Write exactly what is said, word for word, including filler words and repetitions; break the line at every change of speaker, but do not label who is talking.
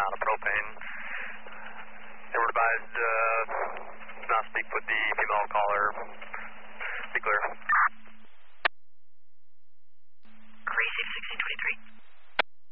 amount of propane. They were advised uh, not speak with the female caller.